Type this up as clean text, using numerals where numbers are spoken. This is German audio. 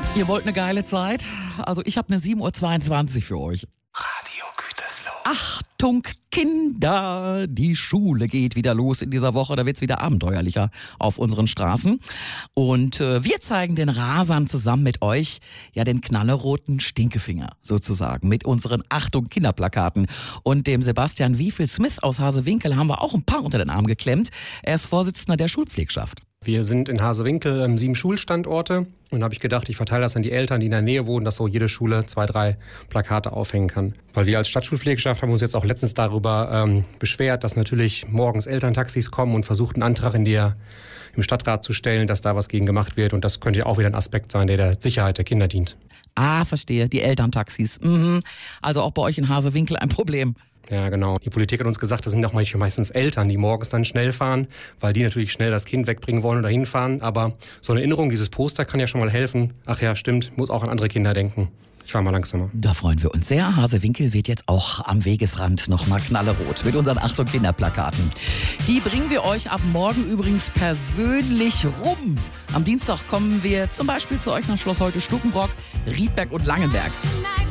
Ihr wollt eine geile Zeit? Also ich habe eine 7:22 Uhr für euch. Radio Gütersloh. Achtung, Kinder! Die Schule geht wieder los in dieser Woche. Da wird's wieder abenteuerlicher auf unseren Straßen. Und wir zeigen den Rasern zusammen mit euch ja den knalleroten Stinkefinger sozusagen mit unseren Achtung Kinderplakaten. Und dem Sebastian Wievel-Smith aus Hasewinkel haben wir auch ein paar unter den Arm geklemmt. Er ist Vorsitzender der Schulpflegschaft. Wir sind in Hasewinkel 7 Schulstandorte und da habe ich gedacht, ich verteile das an die Eltern, die in der Nähe wohnen, dass so jede Schule 2, 3 Plakate aufhängen kann. Weil wir als Stadtschulpflegschaft haben uns jetzt auch letztens darüber beschwert, dass natürlich morgens Elterntaxis kommen und versuchen, einen Antrag im Stadtrat zu stellen, dass da was gegen gemacht wird. Und das könnte ja auch wieder ein Aspekt sein, der der Sicherheit der Kinder dient. Ah, verstehe, die Elterntaxis. Also auch bei euch in Hasewinkel ein Problem. Ja, genau. Die Politik hat uns gesagt, das sind auch meistens Eltern, die morgens dann schnell fahren, weil die natürlich schnell das Kind wegbringen wollen oder hinfahren. Aber so eine Erinnerung, dieses Poster kann ja schon mal helfen. Ach ja, stimmt, muss auch an andere Kinder denken. Ich fahre mal langsamer. Da freuen wir uns sehr. Hasewinkel wird jetzt auch am Wegesrand nochmal knallerot mit unseren Achtung Kinderplakaten. Die bringen wir euch ab morgen übrigens persönlich rum. Am Dienstag kommen wir zum Beispiel zu euch nach Schloss Holte-Stukenbrock, Riedberg und Langenberg.